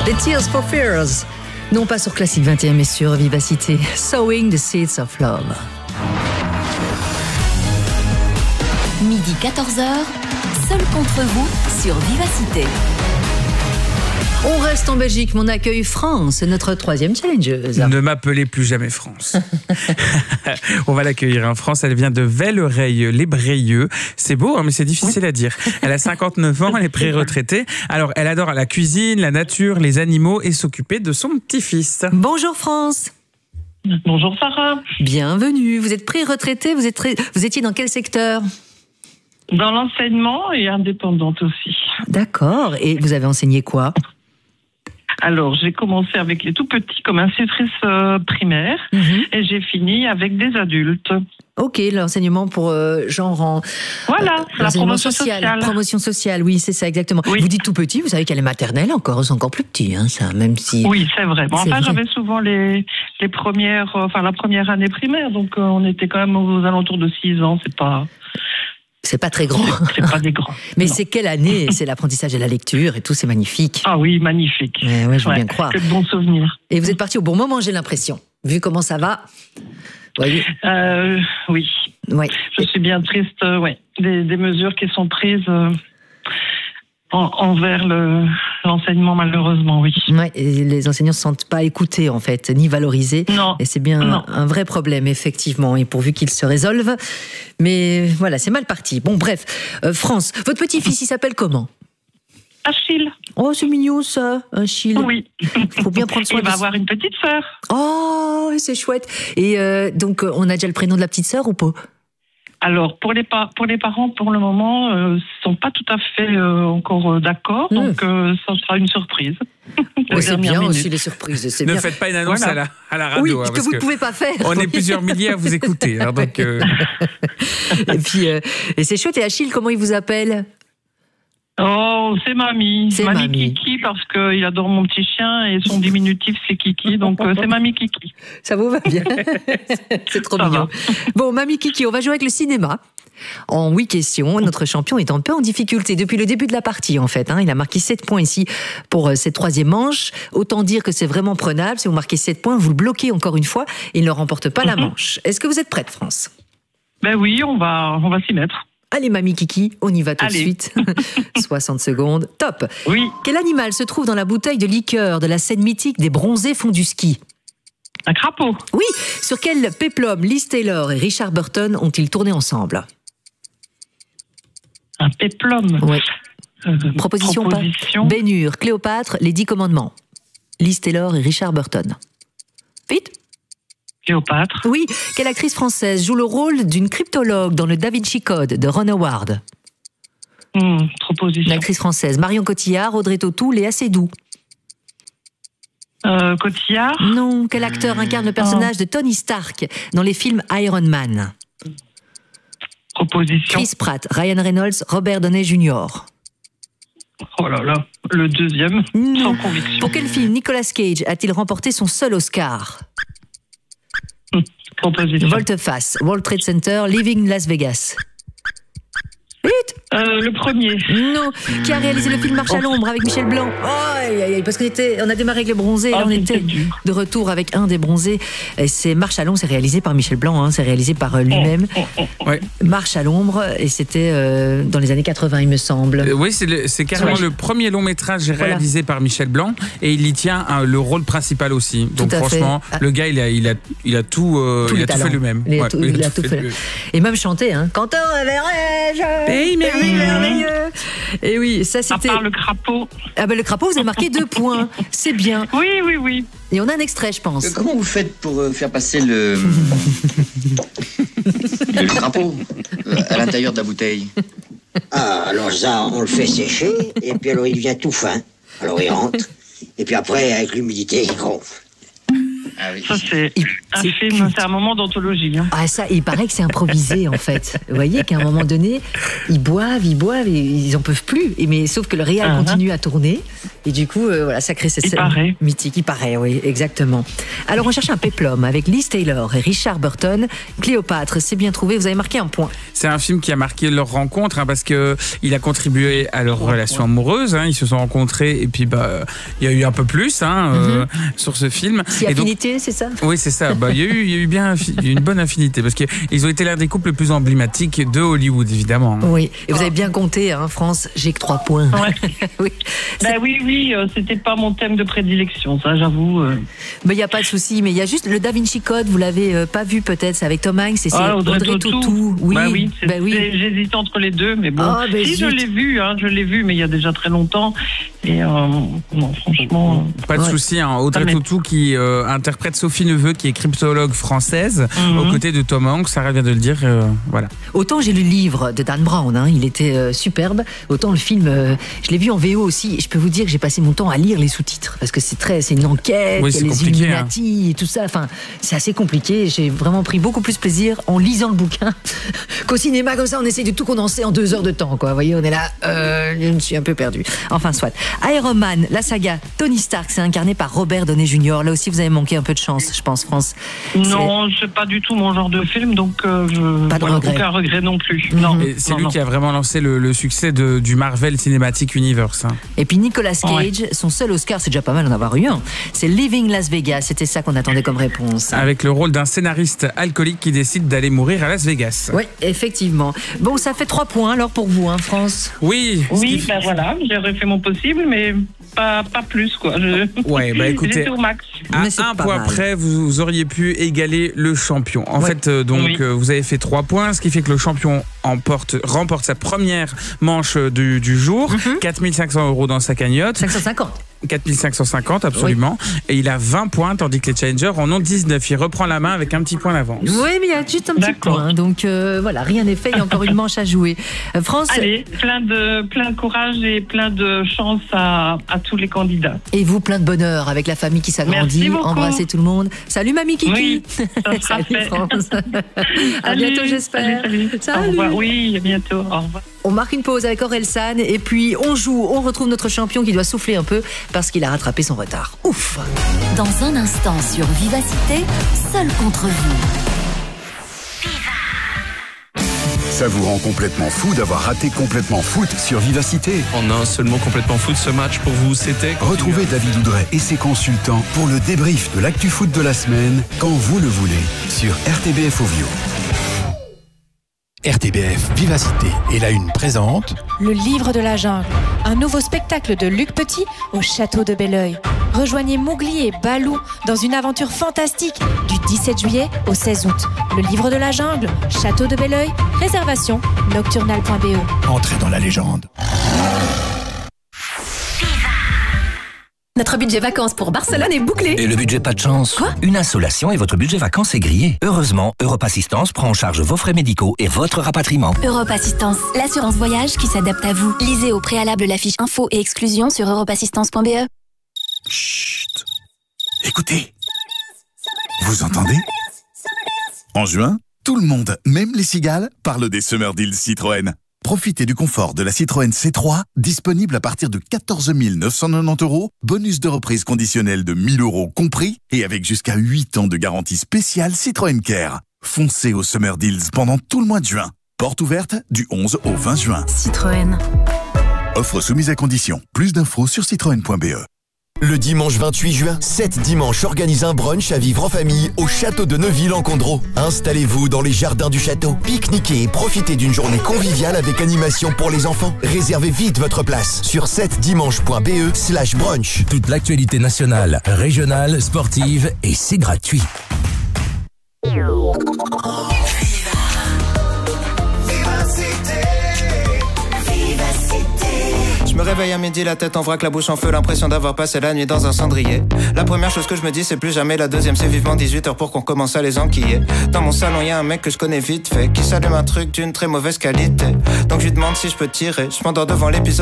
Les Tears for Fears. Non pas sur Classique 21, mais sur Vivacité. Sowing the Seeds of Love. Midi 14h, seul contre vous sur Vivacité. On reste en Belgique, mais on accueille France, notre troisième challengeuse. Ne m'appelez plus jamais France. On va l'accueillir. En France, elle vient de Vellereille-les-Brayeux. C'est beau, hein, mais c'est difficile à dire. Elle a 59 ans, elle est pré-retraitée. Alors, elle adore la cuisine, la nature, les animaux et s'occuper de son petit-fils. Bonjour France. Bonjour Sarah. Bienvenue. Vous êtes pré-retraitée, vous étiez dans quel secteur ? Dans l'enseignement et indépendante aussi. D'accord. Et vous avez enseigné quoi ? Alors, j'ai commencé avec les tout petits comme institutrice primaire et j'ai fini avec des adultes. Ok, l'enseignement pour genre en... Voilà, la promotion sociale. Promotion sociale, oui, c'est ça exactement. Oui. Vous dites tout petit, vous savez qu'elle est maternelle encore, c'est encore plus petit, hein, ça, même si... Oui, c'est vrai. Bon, enfin, j'avais souvent les premières, la première année primaire, donc on était quand même aux alentours de 6 ans, C'est pas très grand. C'est pas des grands. Mais non. C'est quelle année ? C'est l'apprentissage de la lecture et tout, c'est magnifique. Ah oui, magnifique. Ouais, je veux bien croire. Quel bon souvenir. Et vous êtes parti au bon moment, j'ai l'impression. Vu comment ça va. Voyez. Oui. Ouais. Je suis bien triste, des mesures qui sont prises envers l'enseignement, malheureusement, oui. Ouais, et les enseignants ne se sentent pas écoutés, en fait, ni valorisés. Non. Et c'est bien un vrai problème, effectivement, et pourvu qu'il se résolve. Mais voilà, c'est mal parti. Bon, bref. France, votre petit-fils, il s'appelle comment ? Achille. Oh, c'est mignon, ça, Achille. Oui. Faut bien prendre soin Il va avoir une petite sœur. Oh, c'est chouette. Et donc, on a déjà le prénom de la petite sœur ou pas ? Alors, pour les parents, pour le moment, ne sont pas tout à fait encore d'accord, donc ça sera une surprise. C'est bien aussi les surprises. C'est ne bien. faites pas une annonce à la radio. Oui, hein, que vous ne pouvez pas faire. On est plusieurs milliers à vous écouter. Alors donc, Et puis, et c'est chouette. Et Achille, comment il vous appelle ? Oh, c'est Mamie. C'est Mamie Mamie. Kiki, parce qu'il adore mon petit chien et son diminutif, c'est Kiki. Donc, c'est Mamie Kiki. Ça vous va bien. C'est trop mignon. Bon, Mamie Kiki, on va jouer avec le cinéma. En 8 questions, notre champion est un peu en difficulté depuis le début de la partie, en fait. Il a marqué 7 points ici pour cette troisième manche. Autant dire que c'est vraiment prenable. Si vous marquez 7 points, vous le bloquez encore une fois et il ne remporte pas la manche. Est-ce que vous êtes prête, France ? Ben oui, on va s'y mettre. Allez, Mamie Kiki, on y va tout de suite. 60 secondes, top. Oui. Quel animal se trouve dans la bouteille de liqueur de la scène mythique des bronzés font du ski ? Un crapaud. Oui. Sur quel péplum Liz Taylor et Richard Burton ont-ils tourné ensemble ? Un péplum. Oui. Proposition. Ben-Hur, Cléopâtre, les 10 commandements. Liz Taylor et Richard Burton. Vite. Cléopâtre. Oui. Quelle actrice française joue le rôle d'une cryptologue dans le Da Vinci Code de Ron Howard ? Proposition. L'actrice française. Marion Cotillard, Audrey Tautou, Léa Seydoux. Cotillard. Non. Quel acteur incarne le personnage de Tony Stark dans les films Iron Man ? Proposition. Chris Pratt, Ryan Reynolds, Robert Downey Jr. Oh là là, le deuxième, sans conviction. Pour quel film Nicolas Cage a-t-il remporté son seul Oscar ? Proposition. Volte-face, World Trade Center, Living Las Vegas. Vite ! Le premier. Non. Qui a réalisé le film Marche à l'ombre avec Michel Blanc ? Parce qu'on a démarré avec les bronzés, là on était de retour avec un des bronzés. Et c'est Marche à l'ombre, c'est réalisé par Michel Blanc, c'est réalisé par lui-même. Ouais. Marche à l'ombre, et c'était dans les années 80, il me semble. Oui, c'est carrément le premier long métrage réalisé par Michel Blanc, et il y tient le rôle principal aussi. Donc franchement, le gars, il a tout fait lui-même. Il a tout fait. Et même chanté, Quand on reverrai-je pays merveilleux. Et oui, ça c'était. À part le crapaud. Ah ben le crapaud, vous avez marqué 2 points. C'est bien. Oui. Et on a un extrait, je pense. Comment vous faites pour faire passer le crapaud à l'intérieur de la bouteille ? Ah, alors ça, on le fait sécher, et puis alors il devient tout fin. Alors il rentre, et puis après, avec l'humidité, il gonfle. Ah oui. Ça, c'est un film, c'est un moment d'anthologie. Ah, ça, il paraît que c'est improvisé, en fait. Vous voyez qu'à un moment donné, ils boivent, et ils en peuvent plus. Mais sauf que le réal continue à tourner. Et du coup, voilà, ça crée cette Il scène paraît. mythique. Il paraît, oui, exactement. Alors, on cherche un péplum avec Liz Taylor et Richard Burton. Cléopâtre, c'est bien trouvé. Vous avez marqué un point. C'est un film qui a marqué leur rencontre parce que il a contribué à leur relation amoureuse. Ils se sont rencontrés et puis il y a eu un peu plus sur ce film. Si affinité, c'est ça? Oui, c'est ça. Il y a eu bien une bonne affinité parce qu'ils ont été l'un des couples les plus emblématiques de Hollywood, évidemment. Oui, et vous avez bien compté, France, j'ai que 3 points. Ouais. oui, c'était pas mon thème de prédilection, ça, j'avoue. Mais il n'y a pas de souci, mais il y a juste le Da Vinci Code, vous l'avez pas vu peut-être, c'est avec Tom Hanks et c'est Audrey Tautou. Oui. J'hésite entre les deux, mais bon. Je l'ai vu, mais il y a déjà très longtemps. Et non, franchement. Pas de souci, Audrey Tautou qui interprète Sophie Neveu, qui est cryptologue française, aux côtés de Tom Hanks, Sarah vient de le dire, voilà. Autant j'ai lu le livre de Dan Brown, il était superbe, autant le film, je l'ai vu en VO aussi, et je peux vous dire que j'ai passé mon temps à lire les sous-titres, parce que c'est une enquête, il y a les Illuminati et tout ça, c'est assez compliqué, j'ai vraiment pris beaucoup plus plaisir en lisant le bouquin qu'au cinéma, comme ça on essaye de tout condenser en 2 heures de temps, quoi. Vous voyez, on est là, je me suis un peu perdu. Enfin, soit. Iron Man, la saga Tony Stark, c'est incarné par Robert Downey Jr. Là aussi, vous avez manqué un peu de chance, je pense, France. Non, c'est pas du tout mon genre de film, donc aucun regret non plus. Non. Et c'est lui qui a vraiment lancé le succès du Marvel Cinematic Universe. Et puis Nicolas Cage, son seul Oscar, c'est déjà pas mal d'en avoir eu un. C'est Living Las Vegas, c'était ça qu'on attendait comme réponse. Avec le rôle d'un scénariste alcoolique qui décide d'aller mourir à Las Vegas. Oui, effectivement. Bon, ça fait 3 points alors pour vous, France. Oui. Voilà, j'aurais fait mon possible, mais pas plus, quoi. Écoutez, j'étais au max. À un point près, vous auriez pu égaler le champion. En fait, vous avez fait 3 points, ce qui fait que le champion remporte sa première manche du jour. 4 500 € dans sa cagnotte. 550. 4550, absolument. Et il a 20 points, tandis que les challengers en ont 19. Il reprend la main avec un petit point d'avance. Oui, mais il y a juste un petit point. Donc voilà, rien n'est fait, il y a encore une manche à jouer. France. Allez, plein de courage et plein de chance à tous les candidats. Et vous, plein de bonheur avec la famille qui s'agrandit. Embrassez tout le monde. Salut mamie Kiki. Oui, ça salut France. À bientôt, j'espère. Salut. Au revoir. Oui, à bientôt. Au revoir. On marque une pause avec Orelsan et puis on retrouve notre champion qui doit souffler un peu parce qu'il a rattrapé son retard. Ouf! Dans un instant sur Vivacité, seul contre vous. Ça vous rend complètement fou d'avoir raté Complètement Foot sur Vivacité. En un seul mot, Complètement Foot, ce match pour vous, c'était... Retrouvez David Oudret et ses consultants pour le débrief de l'actu foot de la semaine, quand vous le voulez, sur RTBF Ovio. RTBF Vivacité et la Une présente Le Livre de la Jungle, un nouveau spectacle de Luc Petit au château de Belleuil. Rejoignez Mowgli et Balou dans une aventure fantastique du 17 juillet au 16 août. Le Livre de la Jungle, château de Belleuil, réservation nocturnal.be. Entrez dans la légende. Notre budget vacances pour Barcelone est bouclé. Et le budget pas de chance? Quoi? Une insolation et votre budget vacances est grillé. Heureusement, Europe Assistance prend en charge vos frais médicaux et votre rapatriement. Europe Assistance, l'assurance voyage qui s'adapte à vous. Lisez au préalable la fiche info et exclusion sur europeassistance.be. Chut. Écoutez. Vous entendez? En juin, tout le monde, même les cigales, parle des Summer Deals Citroën. Profitez du confort de la Citroën C3, disponible à partir de 14 990 €, bonus de reprise conditionnel de 1 000 € compris, et avec jusqu'à 8 ans de garantie spéciale Citroën Care. Foncez au Summer Deals pendant tout le mois de juin. Porte ouverte du 11 au 20 juin. Citroën. Offre soumise à condition. Plus d'infos sur citroën.be. Le dimanche 28 juin, 7 dimanches organise un brunch à vivre en famille au château de Neuville en Condro. Installez-vous dans les jardins du château, pique-niquez et profitez d'une journée conviviale avec animation pour les enfants. Réservez vite votre place sur 7dimanche.be/brunch. Toute l'actualité nationale, régionale, sportive et c'est gratuit. Je me réveille à midi, la tête en vrac, la bouche en feu, l'impression d'avoir passé la nuit dans un cendrier. La première chose que je me dis, c'est plus jamais. La deuxième, c'est vivement 18h pour qu'on commence à les enquiller. Dans mon salon, y a un mec que je connais vite fait, qui s'allume un truc d'une très mauvaise qualité. Donc je lui demande si je peux tirer. Je m'endors devant l'épisode.